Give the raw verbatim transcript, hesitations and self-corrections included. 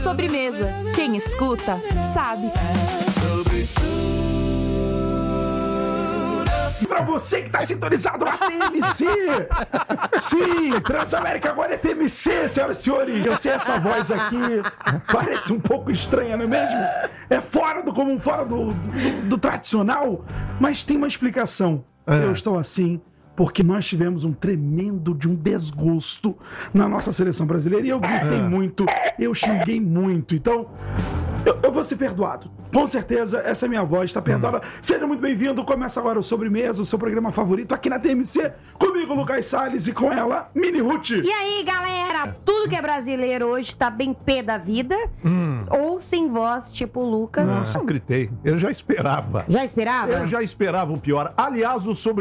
Sobremesa. Quem escuta, sabe. Pra você que tá sintonizado na T M C. Sim, Transamérica agora é T M C, senhoras e senhores. Eu sei essa voz aqui, parece um pouco estranha, não é mesmo? É fora do comum, fora do, do, do tradicional, mas tem uma explicação. É. Eu estou assim porque nós tivemos um tremendo de um desgosto na nossa seleção brasileira. E eu gritei é. muito, eu xinguei muito. Então, eu, eu vou ser perdoado. Com certeza, essa é minha voz, tá perdoada. Hum. Seja muito bem-vindo. Começa agora o Sobremesa, o seu programa favorito aqui na T M C. Comigo, Lucas Salles, e com ela, Mini Ruth. E aí, galera? Tudo que é brasileiro hoje tá bem pé da vida. Hum. Ou sem voz, tipo o Lucas. Nossa, eu gritei. Eu já esperava. Já esperava? Eu já esperava o pior. Aliás, o sobre